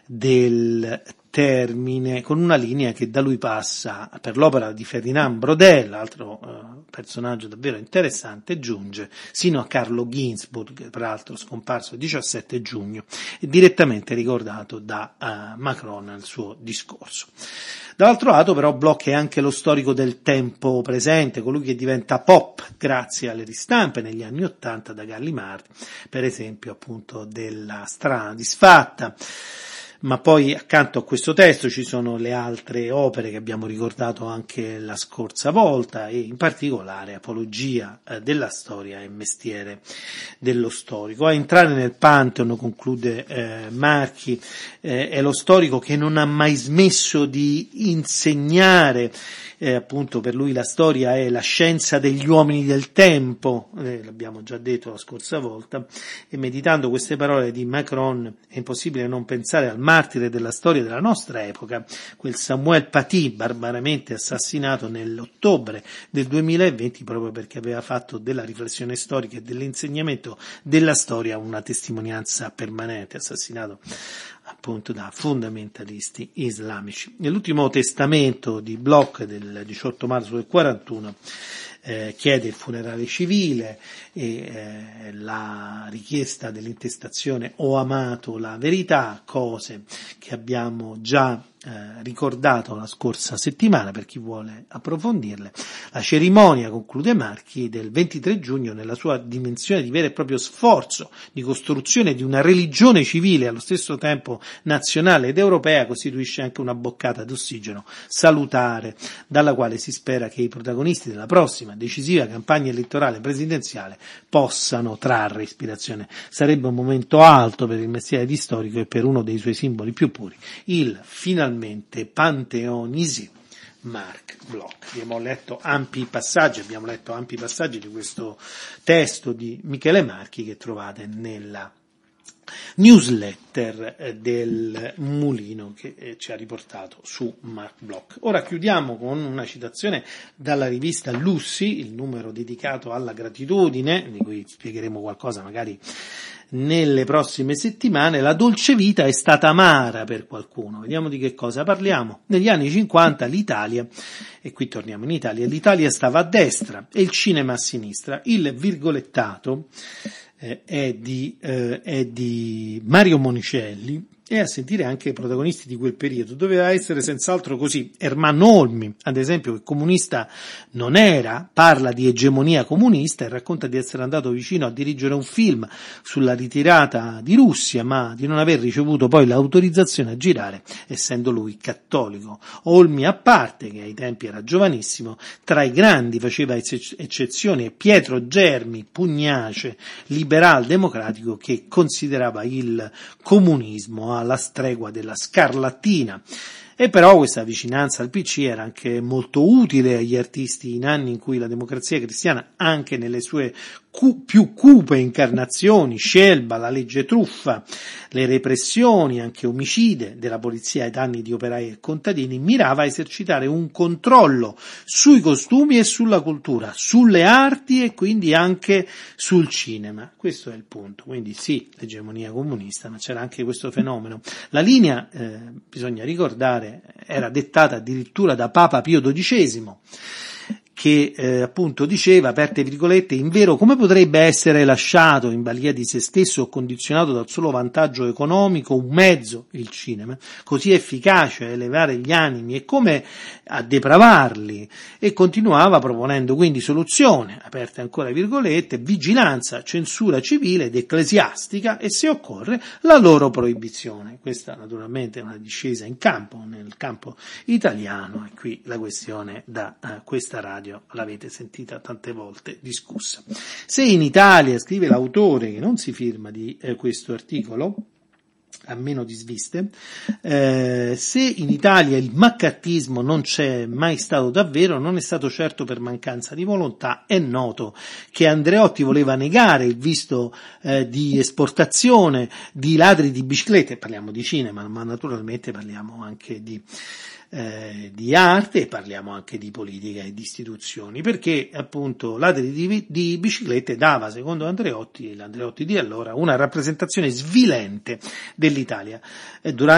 del termine, con una linea che da lui passa per l'opera di Ferdinand Brodel, altro personaggio davvero interessante, giunge sino a Carlo Ginzburg, peraltro scomparso il 17 giugno, e direttamente ricordato da Macron nel suo discorso. Dall'altro lato però Bloch è anche lo storico del tempo presente, colui che diventa pop grazie alle ristampe negli anni '80 da Gallimard, per esempio appunto della Strana disfatta. Ma poi accanto a questo testo ci sono le altre opere che abbiamo ricordato anche la scorsa volta, e in particolare Apologia della storia e mestiere dello storico. A entrare nel Pantheon, conclude Marchi, è lo storico che non ha mai smesso di insegnare. Appunto per lui la storia è la scienza degli uomini del tempo, l'abbiamo già detto la scorsa volta, e meditando queste parole di Macron è impossibile non pensare al martire della storia della nostra epoca, quel Samuel Paty, barbaramente assassinato nell'ottobre del 2020 proprio perché aveva fatto della riflessione storica e dell'insegnamento della storia una testimonianza permanente, assassinato appunto da fondamentalisti islamici. Nell'ultimo testamento di Bloch del 18 marzo del 41 chiede il funerale civile e la richiesta dell'intestazione "Ho amato la verità", cose che abbiamo già ricordato la scorsa settimana per chi vuole approfondirle. La cerimonia, conclude Marchi, del 23 giugno nella sua dimensione di vero e proprio sforzo di costruzione di una religione civile allo stesso tempo nazionale ed europea costituisce anche una boccata d'ossigeno salutare, dalla quale si spera che i protagonisti della prossima decisiva campagna elettorale presidenziale possano trarre ispirazione. Sarebbe un momento alto per il mestiere di storico e per uno dei suoi simboli più puri, il finalmente panteonisi Marc Bloch. Abbiamo letto ampi passaggi di questo testo di Michele Marchi che trovate nella newsletter del Mulino che ci ha riportato su Marc Bloch. Ora chiudiamo con una citazione dalla rivista Lucy, il numero dedicato alla gratitudine, di cui spiegheremo qualcosa magari nelle prossime settimane. La dolce vita è stata amara per qualcuno. Vediamo di che cosa parliamo. Negli anni 50 l'Italia, e qui torniamo in Italia, l'Italia stava a destra e il cinema a sinistra. Il virgolettato è di Mario Monicelli, e a sentire anche i protagonisti di quel periodo doveva essere senz'altro così. Ermanno Olmi, ad esempio, che comunista non era, parla di egemonia comunista e racconta di essere andato vicino a dirigere un film sulla ritirata di Russia, ma di non aver ricevuto poi l'autorizzazione a girare, essendo lui cattolico. Olmi a parte, che ai tempi era giovanissimo, tra i grandi faceva eccezione Pietro Germi, pugnace, liberal democratico, che considerava il comunismo alla stregua della scarlattina. E però questa vicinanza al PC era anche molto utile agli artisti in anni in cui la democrazia cristiana, anche nelle sue più cupe incarnazioni, Scelba, la legge truffa, le repressioni, anche omicide della polizia ai danni di operai e contadini, mirava a esercitare un controllo sui costumi e sulla cultura, sulle arti e quindi anche sul cinema. Questo è il punto. Quindi sì, l'egemonia comunista, ma c'era anche questo fenomeno. La linea, bisogna ricordare, era dettata addirittura da Papa Pio XII, che appunto diceva, aperte virgolette, in vero come potrebbe essere lasciato in balia di se stesso o condizionato dal solo vantaggio economico un mezzo, il cinema, così efficace a elevare gli animi e come a depravarli, e continuava proponendo quindi soluzione, aperte ancora virgolette, vigilanza, censura civile ed ecclesiastica e se occorre la loro proibizione. Questa naturalmente è una discesa in campo, nel campo italiano, e qui la questione da questa radio l'avete sentita tante volte discussa. Se in Italia, scrive l'autore che non si firma di questo articolo, a meno di sviste, se in Italia il maccartismo non c'è mai stato davvero, non è stato certo per mancanza di volontà. È noto che Andreotti voleva negare il visto di esportazione di ladri di biciclette, parliamo di cinema, ma naturalmente parliamo anche di arte e parliamo anche di politica e di istituzioni, perché appunto ladri di biciclette dava, secondo l'Andreotti di allora, una rappresentazione svilente dell'Italia. Durante